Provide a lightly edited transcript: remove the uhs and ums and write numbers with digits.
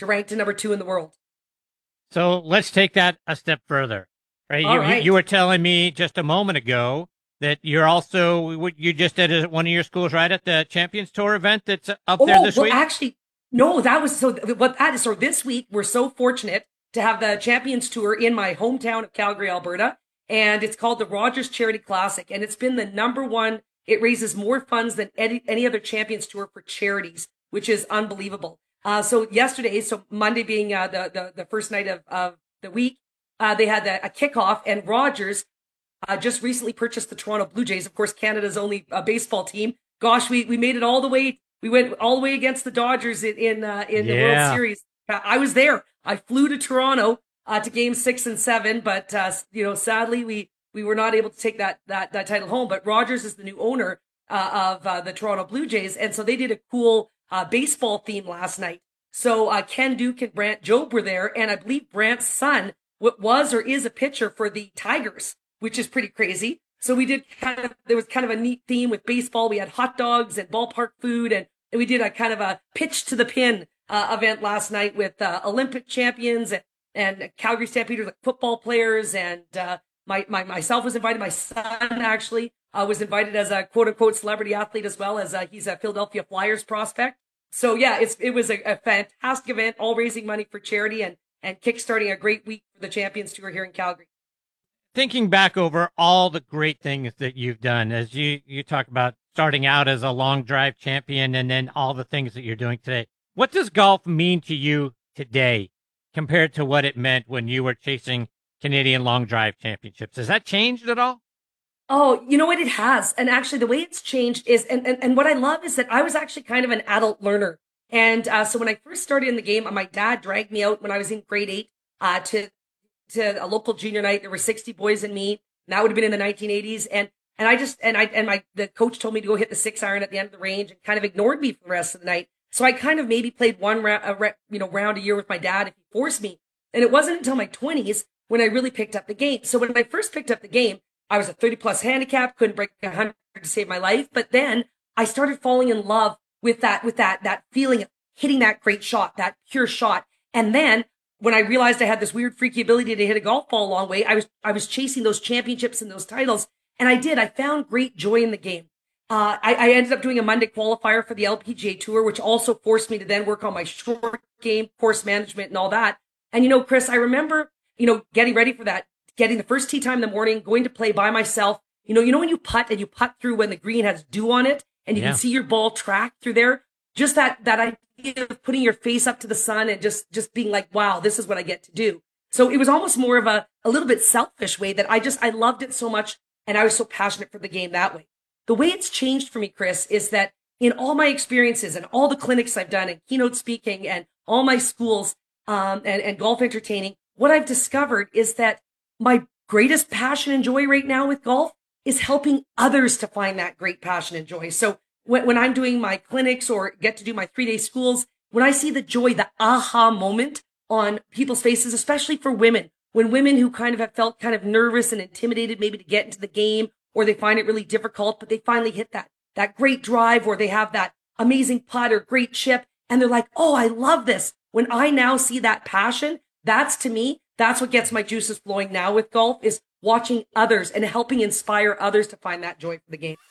to rank to number 2 in the world. So let's take that a step further, right? All You right. were telling me just a moment ago that you're also you just did one of your schools right at the Champions Tour event that's up there Oh, this well, week. actually, no, that was so what that is. So this week, we're so fortunate to have the Champions Tour in my hometown of Calgary, Alberta. And it's called the Rogers Charity Classic. And it's been the number one. It raises more funds than any other Champions Tour for charities, which is unbelievable. So yesterday, so Monday being the first night of the week, they had a kickoff, and Rogers just recently purchased the Toronto Blue Jays, of course, Canada's only baseball team. Gosh, we made it all the way. We went all the way against the Dodgers in the World Yeah. Series. I was there. I flew to Toronto to Game 6 and 7, but sadly we were not able to take that title home. But Rogers is the new owner of the Toronto Blue Jays, and so they did a cool baseball theme last night. So Ken Duke and Brant Jobe were there, and I believe Brant's son was or is a pitcher for the Tigers, which is pretty crazy. So we did there was kind of a neat theme with baseball. We had hot dogs and ballpark food, and we did a kind of a pitch to the pin event last night with Olympic champions and Calgary Stampeders, like football players. And myself was invited. My son actually was invited as a quote unquote celebrity athlete, as well as he's a Philadelphia Flyers prospect. So yeah, it was a fantastic event, all raising money for charity and kickstarting a great week for the Champions Tour here in Calgary. Thinking back over all the great things that you've done, as you talk about starting out as a long drive champion and then all the things that you're doing today, what does golf mean to you today compared to what it meant when you were chasing Canadian long drive championships? Has that changed at all? Oh, you know what? It has. And actually, the way it's changed is, and what I love is that I was actually kind of an adult learner. And so when I first started in the game, my dad dragged me out when I was in grade 8 to a local junior night. There were 60 boys and me. And that would have been in the 1980s. And I just, and the coach told me to go hit the 6-iron at the end of the range and kind of ignored me for the rest of the night. So I kind of maybe played one round a year with my dad if he forced me. And it wasn't until my 20s when I really picked up the game. So when I first picked up the game, I was a 30 plus handicap, couldn't break 100 to save my life. But then I started falling in love with that feeling of hitting that great shot, that pure shot. And then when I realized I had this weird freaky ability to hit a golf ball a long way, I was chasing those championships and those titles. And I found great joy in the game. I ended up doing a Monday qualifier for the LPGA Tour, which also forced me to then work on my short game, course management, and all that. And Chris, I remember, getting ready for that, getting the first tee time in the morning, going to play by myself. When you putt and you putt through when the green has dew on it, and you can Yeah. see your ball track through there. Just that idea of putting your face up to the sun and just being like, wow, this is what I get to do. So it was almost more of a little bit selfish way that I loved it so much, and I was so passionate for the game that way. The way it's changed for me, Chris, is that in all my experiences and all the clinics I've done and keynote speaking and all my schools and golf entertaining, what I've discovered is that my greatest passion and joy right now with golf is helping others to find that great passion and joy. So when I'm doing my clinics or get to do my 3-day schools, when I see the joy, the aha moment on people's faces, especially for women, when women who kind of have felt kind of nervous and intimidated maybe to get into the game, or they find it really difficult, but they finally hit that great drive, or they have that amazing putt or great chip, and they're like, oh, I love this. When I now see that passion, to me, that's what gets my juices flowing now with golf, is watching others and helping inspire others to find that joy for the game.